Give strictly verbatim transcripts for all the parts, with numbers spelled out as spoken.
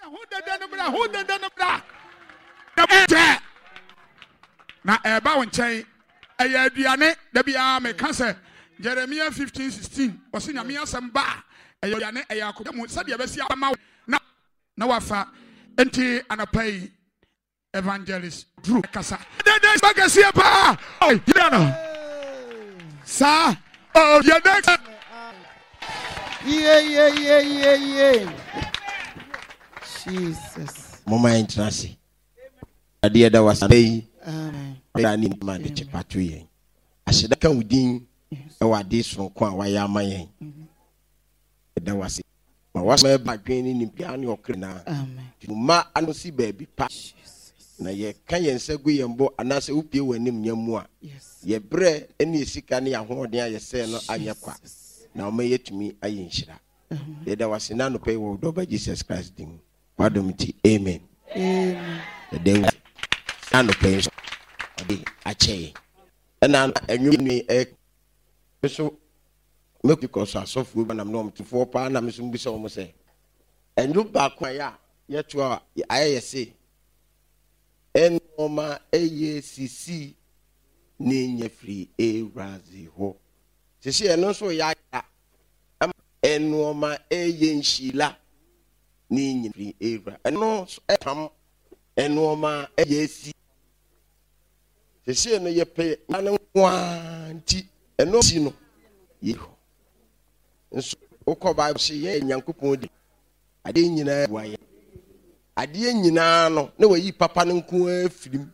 Who did the bra? Who did the bra? The na eba wonchen eye aduane da bia me ka se Jeremiah fifteen sixteen osi nyame asem ba eye aduane eye akodam se de besi ama na na wafa enti anapai evangelist Drew kasa the next bagasi pa oh you know sa oh the next yeah yeah yeah yeah yeah Jesus mama internasi ade da wasai amen ani man de chepatu yen asheda kan udin e wa de sonko a wa ya mayen da wase ma wase ba dwen ni pia ne okre na amen ma anu si ba bi pa na ye kan yen sagu yen bo anase upie wanim nyamu a ye bre ene esika ne ahoden a ye se no anya kwa na o ma yetumi ayen hira ye da wase na no pe wo do ba Jesus Christ din wadomti amen amen the and the pain odi ache na enwum ni e so make because asofu ba na no mtufo pa na mesum bi so mo se endu ba kwa ya yetu a aye se enoma eye sisi ni nya free e razi ho sisi eno so ya enoma eye nshila ni nya free e ra eno etam enoma eye si sisi no ye pe anu kwanti eno si no yeho nso ukọ Bible se ye nyankopon di ade nyina buaye ade nyina no na wayi papa no nko afirim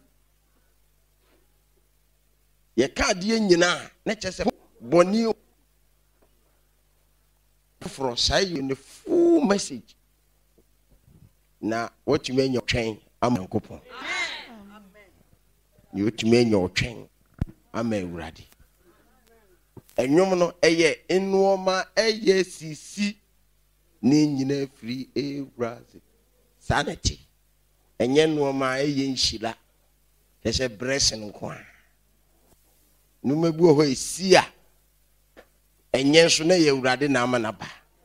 ye ka ade nyina na chese boni for say you the full message na what you mean your train am nyankopon you to me your train am ewurade enwom no eye enuoma eye sisi ni nyina free ewurade sanity enye nuoma eye nshila kese blessing nko a numebu ho esia enye so na ye ewurade na ama na ba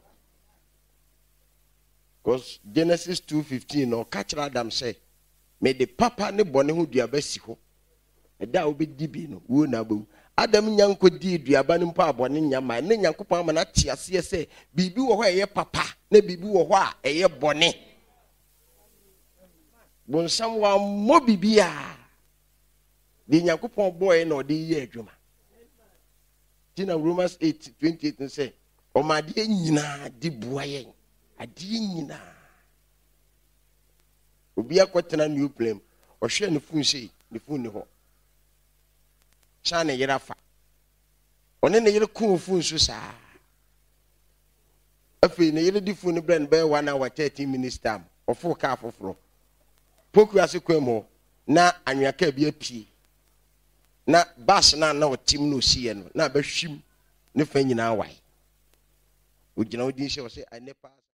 because Genesis two fifteen no catch Adam say me the papa ne bone ho duaba si ho eda obedi bi no wo na ba Adam nyanko di duaba ne mpa abone nyama ne nyankopon ama na tie ase se bibi wo ho eye papa na bibi wo ho a eye bone bonsam wa mo bibia di nyankopon boy na odi ye adwuma tina Romans eight twenty-eight say o ma de nyina di buaye adi nyina obi akotena new plane o hwe ne fun sei ne fun ne ho cha ne yera fa one ne yere ku fun so saa afi ne yere di fun ne brand be one hour thirty minutes time ofo ka afoforo poku ase kwemo na anwaka bi apie na bus na na otim no sie no na ba hwim ne fa nyina wai ogina odin hye o se anepa